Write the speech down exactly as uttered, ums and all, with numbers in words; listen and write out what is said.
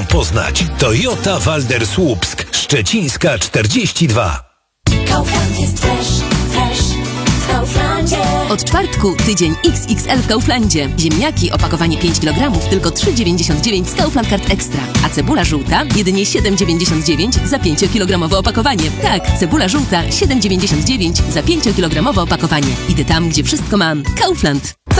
poznać. Toyota Walder Słupsk, Szczecińska czterdzieści dwa. Kaufland jest fresh, fresh w Kauflandzie. Od czwartku tydzień X X L w Kauflandzie. Ziemniaki opakowanie pięć kilogramów tylko trzy dziewięćdziesiąt dziewięć z Kaufland Card Extra. A cebula żółta jedynie siedem dziewięćdziesiąt dziewięć za pięciokilogramowe opakowanie. Tak, cebula żółta siedem dziewięćdziesiąt dziewięć za pięciokilogramowe opakowanie. Idę tam, gdzie wszystko mam. Kaufland.